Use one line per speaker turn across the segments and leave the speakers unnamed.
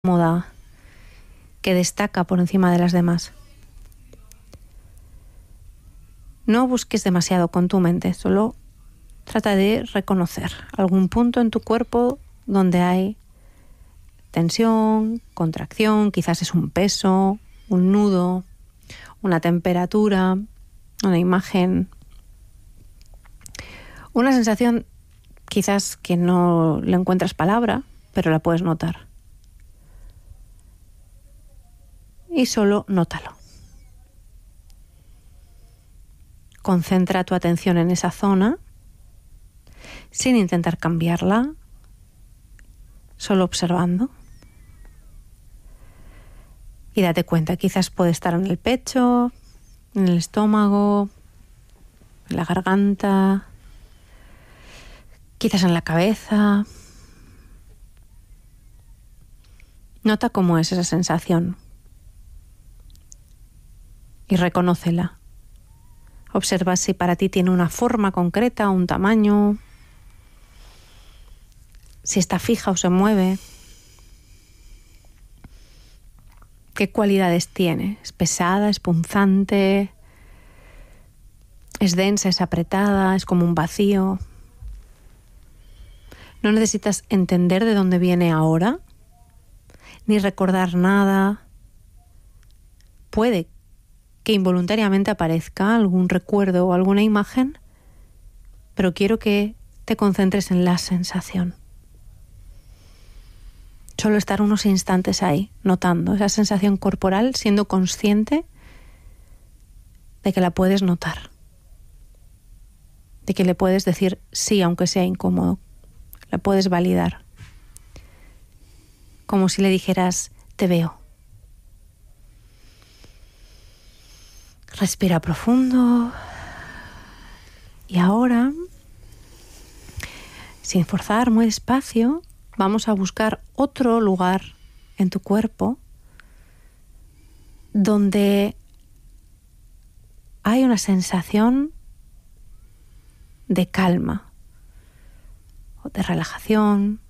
cómoda, que destaca por encima de las demás. No busques demasiado con tu mente, solo trata de reconocer algún punto en tu cuerpo donde hay tensión, contracción, quizás es un peso, un nudo, una temperatura, una imagen, una sensación quizás que no le encuentras palabra, pero la puedes notar. Y solo nótalo. Concentra tu atención en esa zona sin intentar cambiarla, solo observando. Y date cuenta, quizás puede estar en el pecho, en el estómago, en la garganta, quizás en la cabeza. Nota cómo es esa sensación y reconócela. Observa si para ti tiene una forma concreta, un tamaño, si está fija o se mueve. ¿Qué cualidades tiene? ¿Es pesada, es punzante, es densa, es apretada, es como un vacío? No necesitas entender de dónde viene ahora, ni recordar nada. Puede que involuntariamente aparezca algún recuerdo o alguna imagen, pero quiero que te concentres en la sensación. Solo estar unos instantes ahí, notando esa sensación corporal, siendo consciente de que la puedes notar, de que le puedes decir sí, aunque sea incómodo, la puedes validar, como si le dijeras, te veo. Respira profundo y ahora, sin forzar, muy despacio, vamos a buscar otro lugar en tu cuerpo donde hay una sensación de calma o de relajación,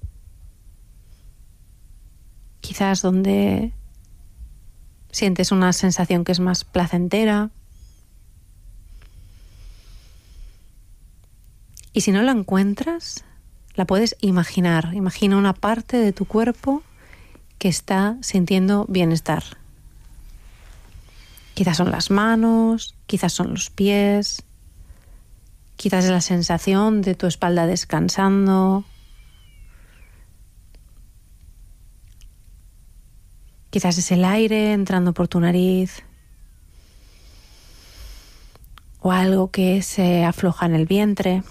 quizás donde sientes una sensación que es más placentera. Y si no la encuentras, la puedes imaginar. Imagina una parte de tu cuerpo que está sintiendo bienestar. Quizás son las manos, quizás son los pies, quizás es la sensación de tu espalda descansando. Quizás es el aire entrando por tu nariz o algo que se afloja en el vientre.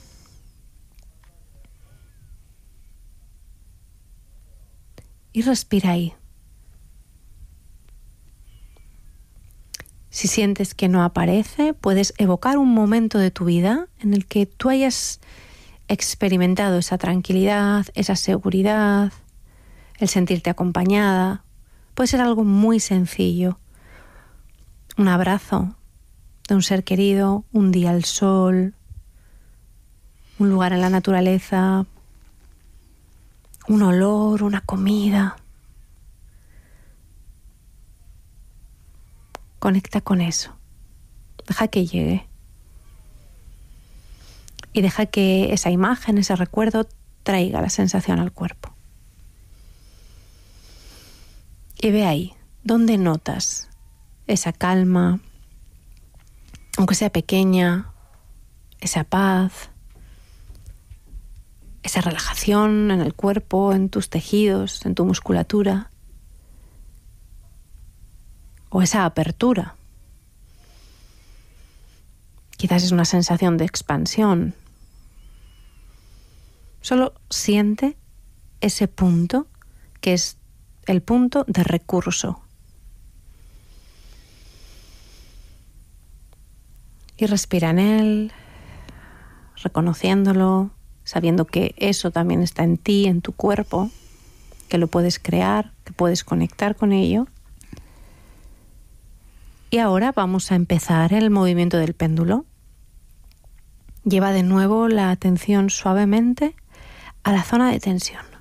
Y respira ahí. Si sientes que no aparece, puedes evocar un momento de tu vida en el que tú hayas experimentado esa tranquilidad, esa seguridad, el sentirte acompañada. Puede ser algo muy sencillo. Un abrazo de un ser querido, un día al sol, un lugar en la naturaleza, un olor, una comida. Conecta con eso. Deja que llegue. Y deja que esa imagen, ese recuerdo, traiga la sensación al cuerpo. Y ve ahí, ¿dónde notas esa calma, aunque sea pequeña, esa paz, esa relajación en el cuerpo, en tus tejidos, en tu musculatura? O esa apertura. Quizás es una sensación de expansión. Solo siente ese punto que es el punto de recurso. Y respira en él, reconociéndolo, sabiendo que eso también está en ti, en tu cuerpo, que lo puedes crear, que puedes conectar con ello. Y ahora vamos a empezar el movimiento del péndulo. Lleva de nuevo la atención suavemente a la zona de tensión.